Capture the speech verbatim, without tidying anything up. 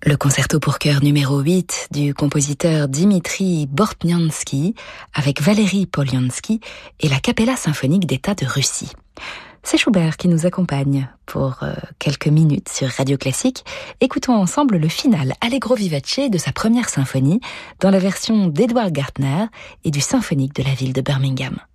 Le concerto pour chœur numéro huit du compositeur Dimitri Bortniansky avec Valérie Poliansky et la Capella symphonique d'État de Russie. C'est Schubert qui nous accompagne pour euh, quelques minutes sur Radio Classique. Écoutons ensemble le final Allegro vivace de sa première symphonie dans la version d'Edward Gardner et du symphonique de la ville de Birmingham.